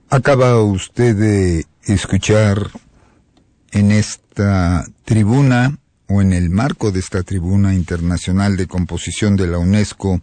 Acaba usted de escuchar en esta tribuna, o en el marco de esta Tribuna Internacional de Composición de la UNESCO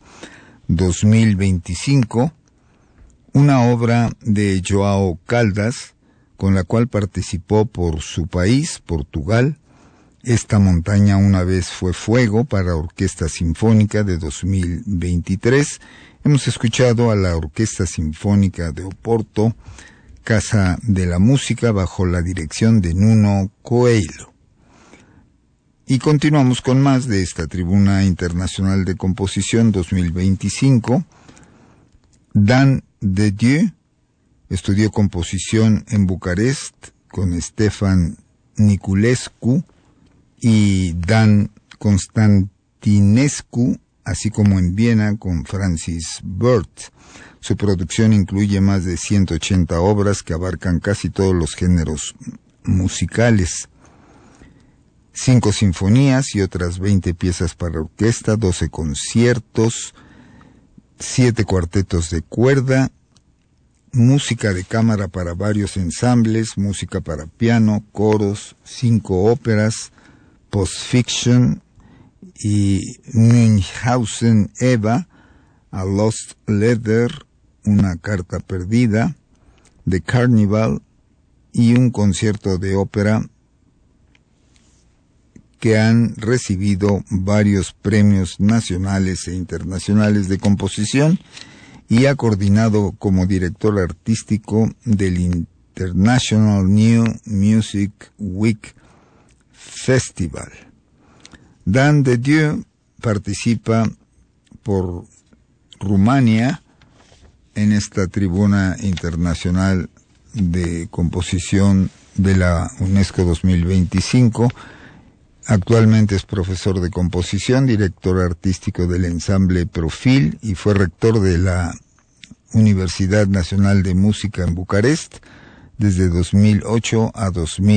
2025, una obra de João Caldas, con la cual participó por su país, Portugal, Esta montaña una vez fue fuego, para Orquesta Sinfónica de 2023. Hemos escuchado a la Orquesta Sinfónica de Oporto, Casa de la Música, bajo la dirección de Nuno Coelho. Y continuamos con más de esta Tribuna Internacional de Composición 2025. Dan de Dieu estudió composición en Bucarest con Stefan Niculescu y Dan Constantinescu, así como en Viena con Francis Burt. Su producción incluye más de 180 obras que abarcan casi todos los géneros musicales. 5 sinfonías y otras 20 piezas para orquesta, 12 conciertos, 7 cuartetos de cuerda, música de cámara para varios ensambles, música para piano, coros, 5 óperas, Postfiction y Münchhausen Eva, A Lost Letter, una carta perdida, The Carnival y un concierto de ópera que han recibido varios premios nacionales e internacionales de composición y ha coordinado como director artístico del International New Music Week Festival. Dan de Dieu participa por Rumania en esta Tribuna Internacional de Composición de la UNESCO 2025. Actualmente es profesor de composición, director artístico del ensamble Profil y fue rector de la Universidad Nacional de Música en Bucarest desde 2008 a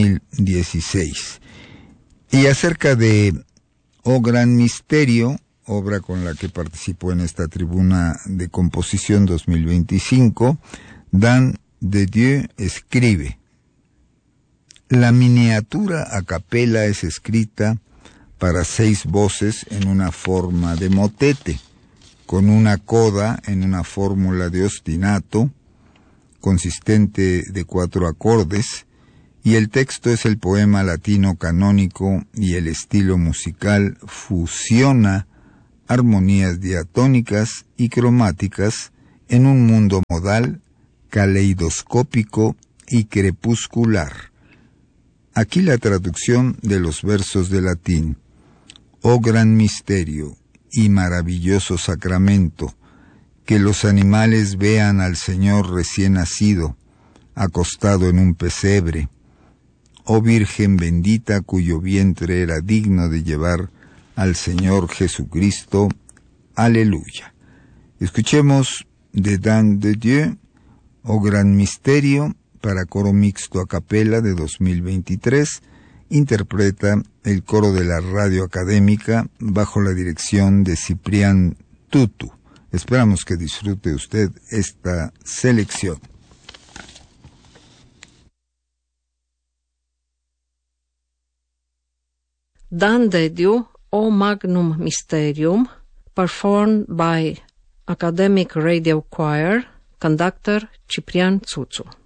2016. Y acerca de O Gran Misterio, obra con la que participó en esta Tribuna de Composición 2025, Dan de Dieu escribe: la miniatura a capela es escrita para 6 voces en una forma de motete, con una coda en una fórmula de ostinato, consistente de 4 acordes, y el texto es el poema latino canónico y el estilo musical fusiona armonías diatónicas y cromáticas en un mundo modal, caleidoscópico y crepuscular. Aquí la traducción de los versos de latín. Oh gran misterio y maravilloso sacramento, que los animales vean al Señor recién nacido, acostado en un pesebre. Oh Virgen bendita, cuyo vientre era digno de llevar al Señor Jesucristo. Aleluya. Escuchemos de Dan de Dieu, Oh gran misterio, para coro mixto a capela de 2023, interpreta el coro de la Radio Académica bajo la dirección de Ciprián Tutu. Esperamos que disfrute usted esta selección. Dan de Dieu, O Magnum Mysterium, performed by Academic Radio Choir, conductor Ciprian Tutu.